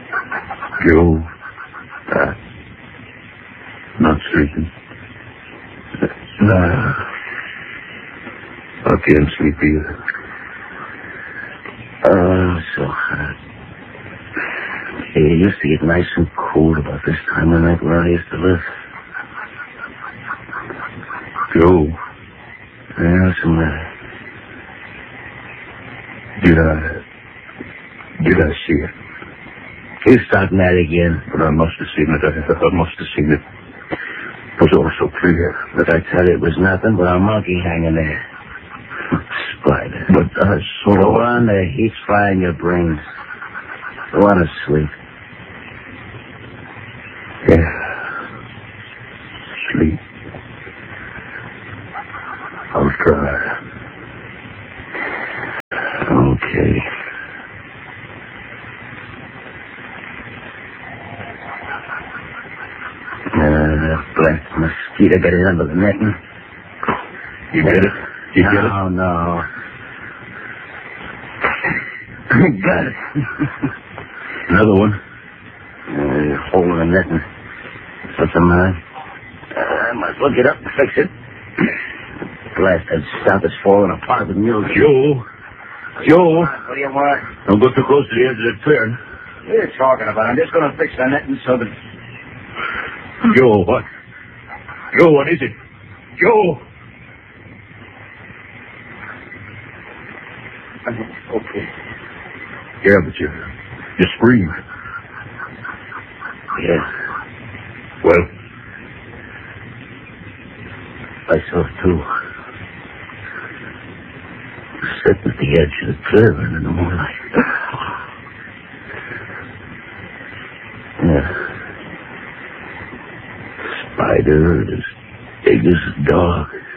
Joe. Not sleeping. Nah. I can't sleep either. Oh, so hot. It used to get nice and cool about this time of night where I used to live. Joe. Yeah, what's the matter? Did I see it? You starting that again? But I must have seen it. I must have seen it. It was all so clear. But I tell you, it was nothing but a monkey hanging there. Spider. But I saw... Go on, the heat's frying your brains. Go on to sleep. Yeah. Sleep. I'll try. Okay. Black mosquito got it under the netting. You get it? You get it? Oh, no. Got it. Another one? Hole in the netting. What's the matter? I must look it up and fix it. Blasted stuff is falling apart with milk. Joe. What do you want? Don't go too close to the edge of the clearing. What are you talking about? I'm just going to fix the netting so that... Joe, what? Joe, what is it? Joe! Okay. Yeah, but you screamed. Yeah. Well? I saw it too. Sitting at the edge of the clearing in the moonlight. Yeah. Spider as big as a dog.